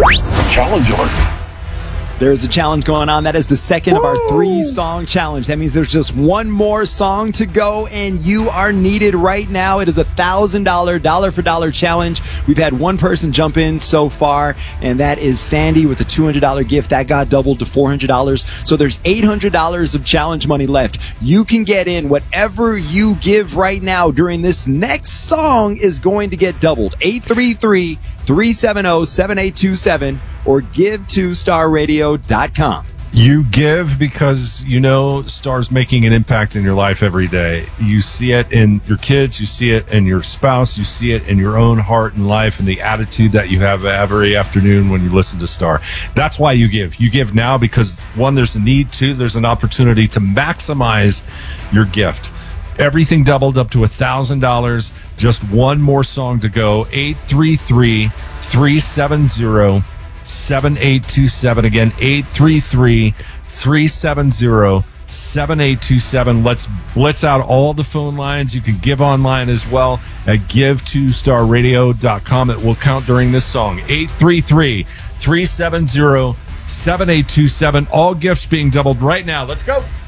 Challenge alert. There's a challenge going on. That is the second of our 3-song challenge. That means there's just one more song to go, and you are needed right now. It is a $1,000 dollar-for-dollar challenge. We've had one person jump in so far, and that is Sandy with a $200 gift. That got doubled to $400. So there's $800 of challenge money left. You can get in. Whatever you give right now during this next song is going to get doubled. 833-370-7827 or give to starradio.com. You give because you know Star's making an impact in your life every day. You see it in your kids, you see it in your spouse, you see it in your own heart and life and the attitude that you have every afternoon when you listen to Star. That's why you give. You give now because, one, there's a need, two, there's an opportunity to maximize your gift. Everything doubled up to $1,000. Just one more song to go. 833-370-7827. Again, 833-370-7827. Let's blitz out all the phone lines. You can give online as well at give2starradio.com. It will count during this song. 833-370-7827. All gifts being doubled right now. Let's go.